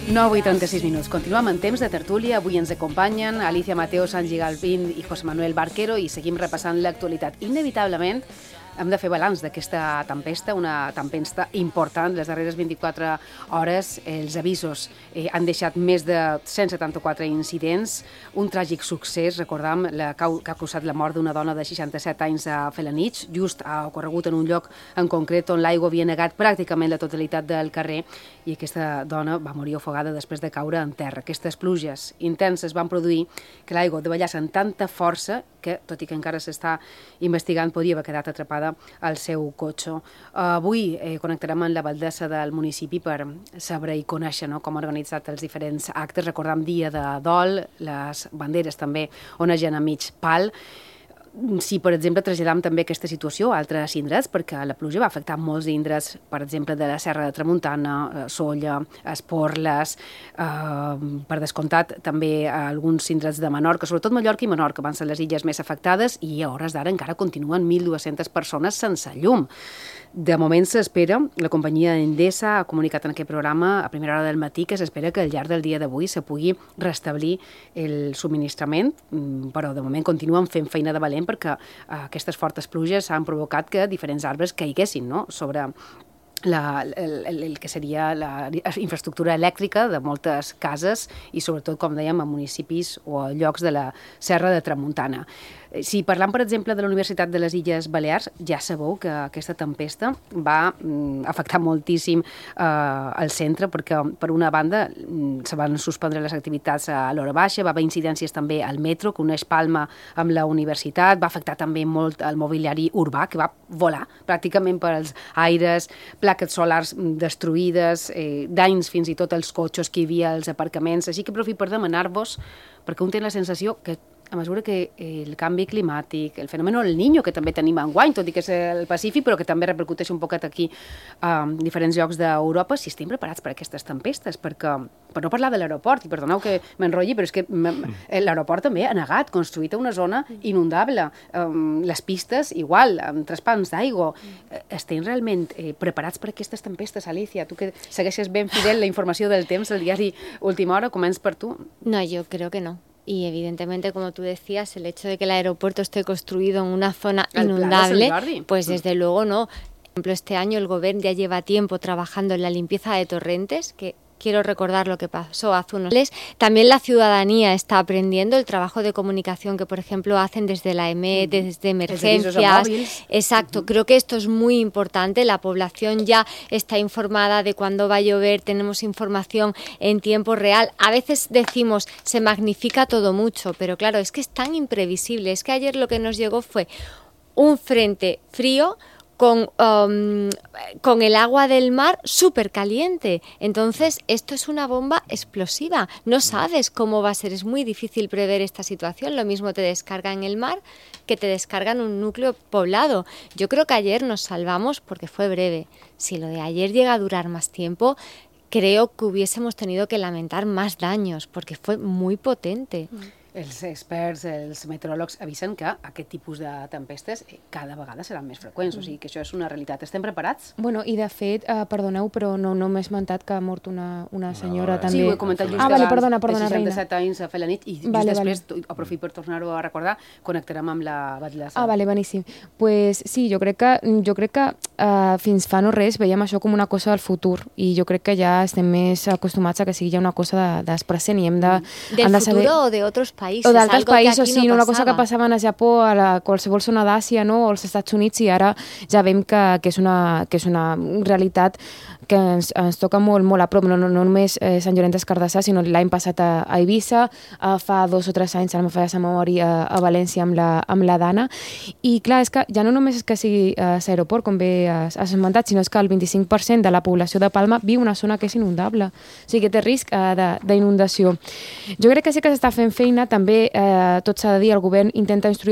9:36. Continuem en temps de tertúlia. Avui ens acompanyen Alicia Mateo, Sanji Galpín i José Manuel Barquero i seguim repassant l'actualitat. Inevitablement hem de fer balanç d'aquesta tempesta, una tempesta important. Les darreres 24 hores els avisos han deixat més de 174 incidents, un tràgic succés, recordam, que ha causat la mort d'una dona de 67 anys a Felanitx, just ha ocorregut en un lloc en concret on l'aigua havia negat pràcticament la totalitat del carrer i aquesta dona va morir ofegada després de caure en terra. Aquestes pluges intenses van produir que l'aigua davallés amb tanta força que, tot i que encara s'està investigant, podria haver quedat atrapada al seu cotxe. Avui connectarem amb l'alcaldessa del municipi per saber i conèixer com han organitzat els diferents actes. Recordam dia de dol, les banderes també onegen a mig pal. Si, per exemple, traslladam també aquesta situació a altres indrets, perquè la pluja va afectar molts indrets, per exemple, de la Serra de Tramuntana, Sóller, Esporles, per descomptat també alguns indrets de Menorca, sobretot Mallorca i Menorca van ser les illes més afectades i a hores d'ara encara continuen 1.200 persones sense llum. De moment s'espera, la companyia Endesa ha comunicat en aquest programa a primera hora del matí que s'espera que al llarg del dia d'avui se pugui restablir el subministrament, però de moment continuen fent feina de valent perquè aquestes fortes pluges han provocat que diferents arbres caiguessin sobre el que seria la infraestructura elèctrica de moltes cases i sobretot, com dèiem, a municipis o a llocs de la Serra de Tramuntana. Si parlam, per exemple, de la Universitat de les Illes Balears, ja sabeu que aquesta tempesta va afectar moltíssim el centre perquè, per una banda, se van suspendre les activitats a l'hora baixa, va haver incidències també al metro, que uneix Palma amb la universitat, va afectar també molt el mobiliari urbà, que va volar pràcticament pels aires, plaques solars destruïdes, danys fins i tot als cotxes que hi havia als aparcaments. Així que aprofito per demanar-vos, perquè un té la sensació que a mesura que el canvi climàtic, el fenomen El Niño, que també tenim enguany, tot i que és el Pacífic, però que també repercuteix un poquet aquí a diferents llocs d'Europa, si estem preparats per aquestes tempestes, perquè, per no parlar de l'aeroport, i perdoneu que m'enrotlli, però és que l'aeroport també ha negat, construït a una zona inundable, les pistes igual, amb traspans d'aigua. Estem realment preparats per aquestes tempestes, Alicia? Tu que segueixes ben fidel la informació del temps, el diari Última Hora, començ per tu. No, yo creo que no. Y evidentemente, como tú decías, el hecho de que el aeropuerto esté construido en una zona inundable, pues desde luego no. Por ejemplo, este año el Gobierno ya lleva tiempo trabajando en la limpieza de torrentes, que quiero recordar lo que pasó hace unos meses. También la ciudadanía está aprendiendo el trabajo de comunicación que, por ejemplo, hacen desde la EMET, desde emergencias. Exacto, creo que esto es muy importante. La población ya está informada de cuándo va a llover, tenemos información en tiempo real. A veces decimos, se magnifica todo mucho, pero claro, es que es tan imprevisible. Es que ayer lo que nos llegó fue un frente frío con el agua del mar súper caliente. Entonces, esto es una bomba explosiva. No sabes cómo va a ser. Es muy difícil prever esta situación. Lo mismo te descarga en el mar que te descarga en un núcleo poblado. Yo creo que ayer nos salvamos porque fue breve. Si lo de ayer llega a durar más tiempo, creo que hubiésemos tenido que lamentar más daños porque fue muy potente. Els experts, els meteoròlegs avisen que aquest tipus de tempestes cada vegada seran més freqüents, o sigui que això és una realitat. Estem preparats? Bueno, i de fet, perdoneu, però no m'he esmentat que ha mort una senyora també. Sí, ho he comentat just abans, perdona, de 67 anys a fer la nit i just després, aprofito per tornar-ho a recordar, connectarem amb la batllessa. Vale, boníssim. Pues sí, jo crec que fins fa no res veiem això com una cosa del futur i jo crec que ja estem més acostumats a que sigui ja una cosa del present i hem de del saber... futuro o de otros països. O d'altres països, sí, una cosa que passava a Japó, a qualsevol zona d'Àsia, o als Estats Units, i ara ja veiem que és una realitat que ens toca molt a prop, no només Sant Llorenç des Cardassar, sinó l'any passat a Eivissa, fa 2 o 3 anys, ara me fa la memòria, a València amb la Dana, i clar, és que ja no només és que sigui l'aeroport, com bé has esmentat, sinó és que el 25% de la població de Palma viu en una zona que és inundable, o sigui que té risc d'inundació. Jo crec que sí que s'està fent feina, també tot s'ha de dir, el govern intenta instruir